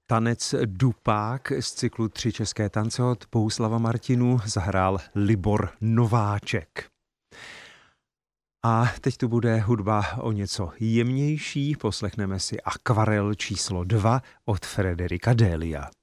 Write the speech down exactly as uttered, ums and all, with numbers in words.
Tanec Dupák z cyklu Tři české tance od Bohuslava Martinů zahrál Libor Nováček. A teď tu bude hudba o něco jemnější, poslechneme si Akvarel číslo dva od Frederika Délia.